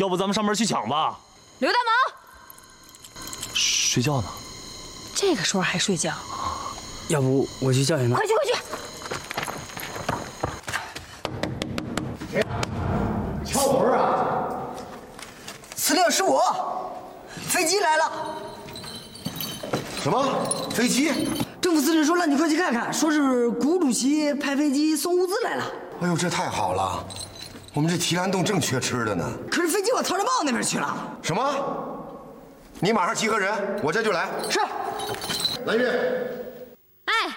要不咱们上门去抢吧？ 刘大毛， 睡觉呢？ 这个时候还睡觉？ 要不我去叫醒他？ 快去快去！敲门啊！ 司令是我，飞机来了。 什么飞机？ 政府司令说让你快去看看，说是谷主席派飞机送物资来了。 哎呦，这太好了，我们这提篮洞正缺吃的呢。 可是飞机往曹山堡那边去了。 什么？你马上集合人，我这就来。 是。 蓝玉。 哎。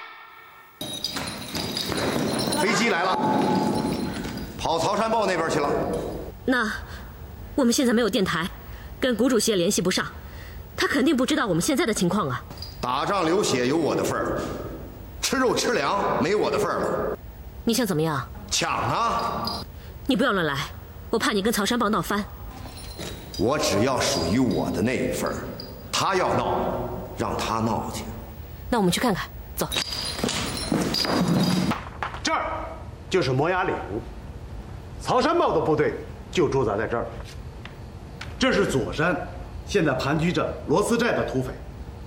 飞机来了，跑曹山堡那边去了。 那我们现在没有电台，跟谷主席也联系不上，他肯定不知道我们现在的情况啊。 打仗流血有我的份儿，吃肉吃粮没我的份儿了。 你想怎么样？ 抢啊！ 你不要乱来，我怕你跟曹山豹闹翻。 我只要属于我的那一份儿，他要闹，让他闹去。 那我们去看看，走。 这儿就是摩崖岭，曹山豹的部队就驻扎在这儿。这是左山，现在盘踞着罗斯寨的土匪。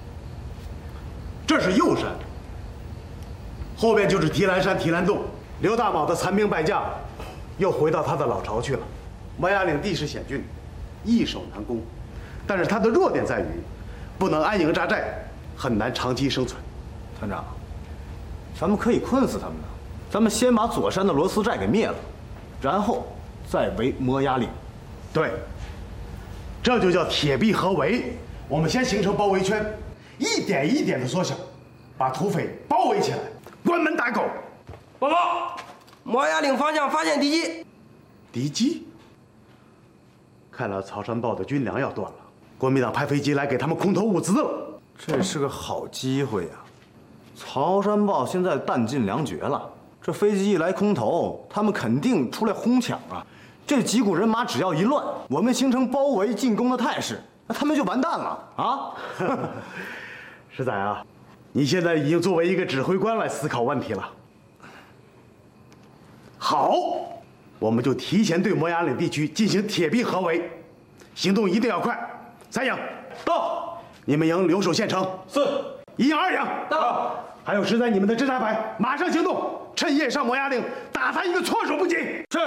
这是右山，后边就是提篮山、提篮洞。刘大卯的残兵败将，又回到他的老巢去了。摩崖岭地势险峻，易守难攻，但是它的弱点在于，不能安营扎寨，很难长期生存。 团长，咱们可以困死他们的。咱们先把左山的罗斯寨给灭了，然后再围摩崖岭。 对，这就叫铁壁合围。我们先形成包围圈，一点一点的缩小，把土匪包围起来，关门打狗。 报告，摩崖岭方向发现敌机。 敌机？看来曹山豹的军粮要断了，国民党派飞机来给他们空投物资了。 这是个好机会呀！曹山豹现在弹尽粮绝了，这飞机一来空投，他们肯定出来哄抢啊！这几股人马只要一乱，我们形成包围进攻的态势，那他们就完蛋了啊！ 石仔啊，你现在已经作为一个指挥官来思考问题了。好，我们就提前对摩崖岭地区进行铁壁合围，行动一定要快。3营到，你们营留守县城。是。1营2营到。还有石仔，你们的侦察排马上行动，趁夜上摩崖岭，打他一个措手不及。是。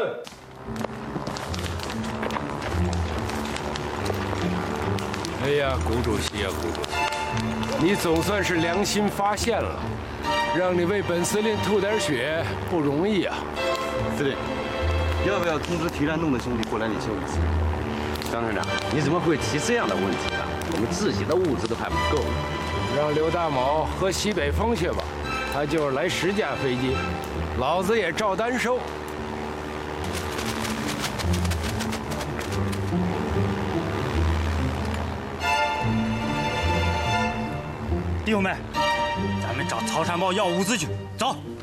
哎呀，谷主席啊，谷主席，你总算是良心发现了，让你为本司令吐点血不容易啊。 司令，要不要通知提篮洞的兄弟过来领袖一次？张团长，你怎么会提这样的问题呢？我们自己的物资都还不够。 让刘大卯喝西北风去吧，他就是来10架飞机，老子也照单收。 弟兄们，咱们找曹山豹要物资去，走。